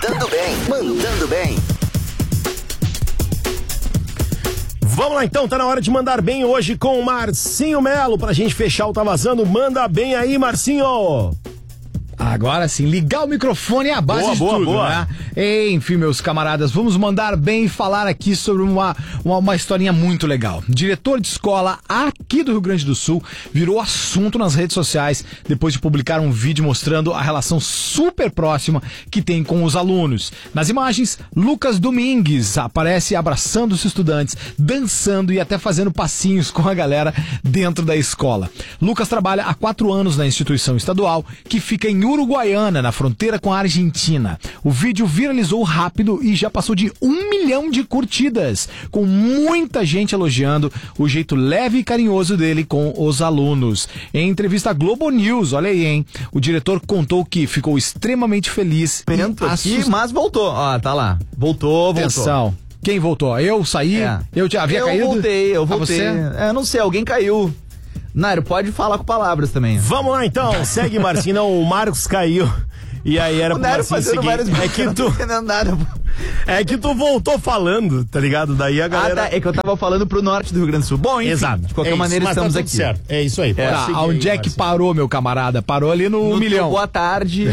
Mandando bem, mandando bem. Vamos lá então, tá na hora de mandar bem hoje com o Marcinho Melo, pra gente fechar o Tá Vazando. Manda bem aí, Marcinho! Agora sim, ligar o microfone é a base de tudo, né? Enfim, meus camaradas, vamos mandar bem e falar aqui sobre uma historinha muito legal. Diretor de escola aqui do Rio Grande do Sul virou assunto nas redes sociais depois de publicar um vídeo mostrando a relação super próxima que tem com os alunos. Nas imagens, Lucas Domingues aparece abraçando os estudantes, dançando e até fazendo passinhos com a galera dentro da escola. Lucas trabalha há 4 anos na instituição estadual que fica em Uruguaiana, na fronteira com a Argentina. O vídeo viralizou rápido e já passou de 1 milhão de curtidas, com muita gente elogiando o jeito leve e carinhoso dele com os alunos. Em entrevista à Globo News, olha aí, hein? O diretor contou que ficou extremamente feliz. Mas voltou. Ó, tá lá. Voltou. Atenção. Quem voltou? Eu saí? Eu já havia caído? Eu voltei. Eu não sei, alguém caiu. Nairo, pode falar com palavras também. Vamos lá então, segue, Marcinho. Não, o Marcos caiu. E aí era pro Marcinho seguir. É que tu voltou falando, tá ligado? Daí a galera... É que eu tava falando pro norte do Rio Grande do Sul. Bom, enfim, exato. De qualquer maneira, estamos aqui. Certo. É isso aí. Onde é que parou, meu camarada? Parou ali no 1 milhão. Boa tarde.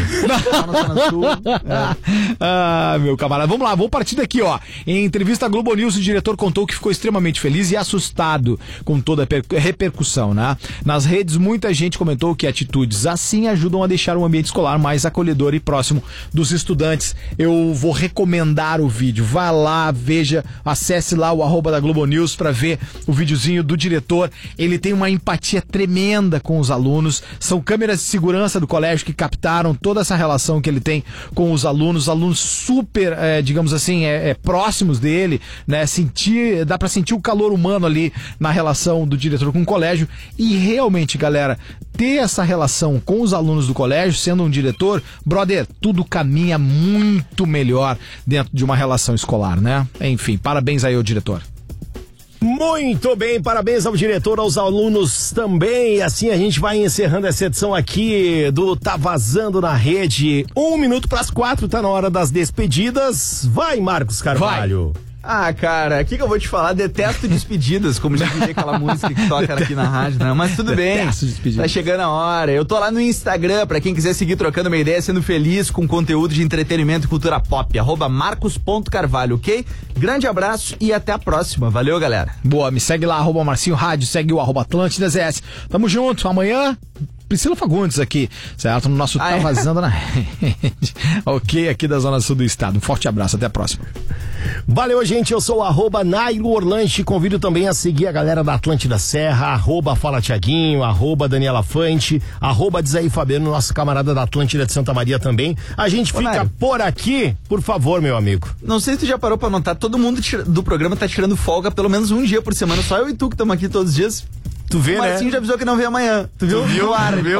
Meu camarada. Vamos lá, vou partir daqui, ó. Em entrevista à Globo News, o diretor contou que ficou extremamente feliz e assustado com toda a repercussão, né? Nas redes, muita gente comentou que atitudes assim ajudam a deixar o ambiente escolar mais acolhedor e próximo dos estudantes. Eu vou recomendar o vídeo. Vá lá, veja, acesse lá o @ da Globo News pra ver o videozinho do diretor. Ele tem uma empatia tremenda com os alunos. São câmeras de segurança do colégio que captaram toda essa relação que ele tem com os alunos super, digamos assim, próximos dele, né? Dá pra sentir o calor humano ali na relação do diretor com o colégio. E realmente, galera, ter essa relação com os alunos do colégio, sendo um diretor, brother, tudo caminha muito melhor dentro de uma relação escolar, né? Enfim, parabéns aí ao diretor. Muito bem, parabéns ao diretor, aos alunos também. E assim a gente vai encerrando essa edição aqui do Tá Vazando na Rede. 1 minuto pras 4, tá na hora das despedidas. Vai, Marcos Carvalho. Cara, o que eu vou te falar? Detesto despedidas, como já diria aquela música que toca aqui na rádio, né? Mas tudo bem, tá chegando a hora. Eu tô lá no Instagram, pra quem quiser seguir trocando uma ideia, sendo feliz com conteúdo de entretenimento e cultura pop, @marcos.carvalho, ok? Grande abraço e até a próxima. Valeu, galera. Boa, me segue lá, @Marcinho Rádio, segue o @AtlântidaS. Tamo junto, amanhã... Priscila Fagundes aqui, certo? No nosso Tá Vazando na Rede. Ok, aqui da Zona Sul do Estado. Um forte abraço, até a próxima. Valeu, gente. Eu sou o @Nailo Orlanche. Convido também a seguir a galera da Atlântida Serra, @Fala Tiaguinho, @Daniela Fante, @Dizaí Fabiano, nosso camarada da Atlântida de Santa Maria também. A gente fica por aqui, por favor, meu amigo. Não sei se tu já parou pra notar, todo mundo do programa tá tirando folga pelo menos um dia por semana, só eu e tu que estamos aqui todos os dias. Tu vê, o Marcinho já avisou que não vem amanhã. Tu viu? Viu?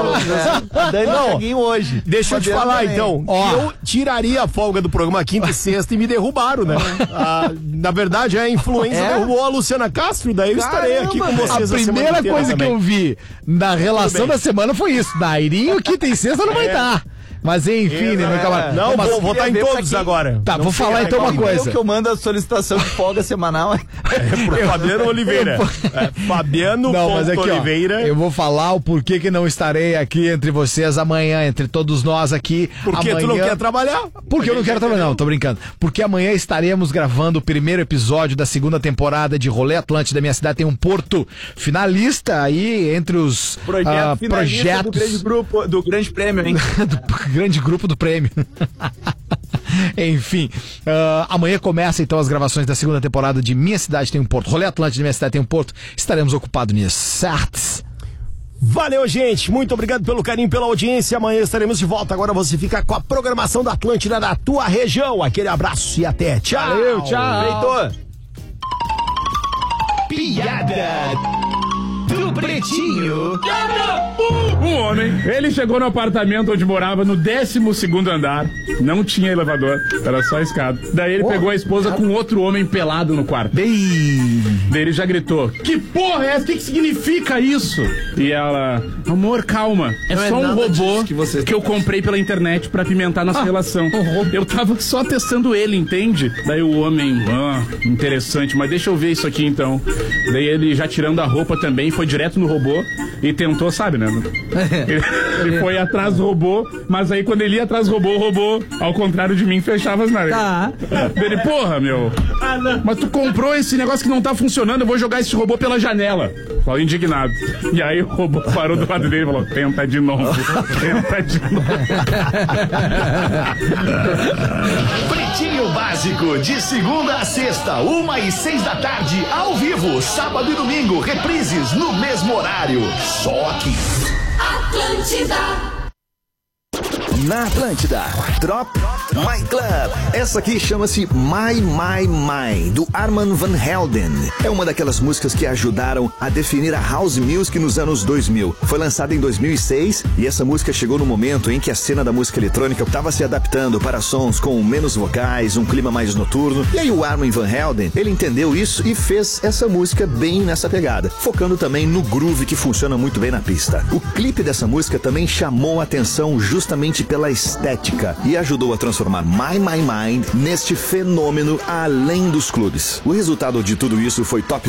Dani hoje. Deixa eu te falar, então. Eu tiraria a folga do programa quinta e sexta e me derrubaram, né? Na verdade, a influência derrubou a Luciana Castro, daí eu estarei aqui com vocês. A primeira coisa que eu vi na relação da semana foi isso. Nairinho, quinta e sexta não vai dar. Mas enfim, né, meu camarada? Não, vou estar em todos agora. Tá, vou falar então uma coisa. Que eu mando a solicitação de folga semanal. Pro Fabiano Oliveira. Fabiano Oliveira. Eu vou falar o porquê que não estarei aqui entre vocês amanhã, entre todos nós aqui. Porque amanhã... tu não quer trabalhar? Porque eu não quero trabalhar, não, tô brincando. Porque amanhã estaremos gravando o primeiro episódio da 2ª temporada de Rolê Atlântida. Minha cidade tem um porto finalista aí entre os projetos do Grande Prêmio, hein? Grande grupo do prêmio. Enfim, amanhã começa então as gravações da 2ª temporada de Minha Cidade Tem um Porto. Rolê Atlântida, Minha Cidade Tem um Porto. Estaremos ocupados nisso, certo? Valeu, gente. Muito obrigado pelo carinho, pela audiência. Amanhã estaremos de volta. Agora você fica com a programação da Atlântida da tua região. Aquele abraço e até. Tchau. Valeu, tchau. Piada do do Pretinho. Um homem, ele chegou no apartamento onde morava no 12º andar. Não tinha elevador, era só escada. Daí ele pegou a esposa com outro homem pelado no quarto. Daí ele já gritou: que porra é essa? O que significa isso? E ela: amor, calma. É só um robô que eu comprei pela internet pra apimentar nossa relação. Eu tava só testando ele, entende? Daí o homem: interessante, mas deixa eu ver isso aqui então. Daí ele, já tirando a roupa também, foi direto no robô e tentou, sabe, né? Ele foi atrás do robô, mas aí quando ele ia atrás do robô, o robô, ao contrário de mim, fechava as narinas. Ele: porra, meu, mas tu comprou esse negócio que não tá funcionando, eu vou jogar esse robô pela janela. Falou indignado. E aí o robô parou do lado dele e falou: tenta de novo. Tenta de novo. Pretinho Básico, de segunda a sexta, 1h06 da tarde, ao vivo, sábado e domingo, reprises no mesmo horário. Só aqui. Atlântida. Na Atlântida, Drop My Club. Essa aqui chama-se My, do Armand Van Helden. É uma daquelas músicas que ajudaram a definir a house music nos anos 2000. Foi lançada em 2006 e essa música chegou no momento em que a cena da música eletrônica estava se adaptando para sons com menos vocais, um clima mais noturno. E aí o Armand Van Helden, ele entendeu isso e fez essa música bem nessa pegada, focando também no groove que funciona muito bem na pista. O clipe dessa música também chamou a atenção justamente pela estética e ajudou a transformar My Mind neste fenômeno além dos clubes. O resultado de tudo isso foi top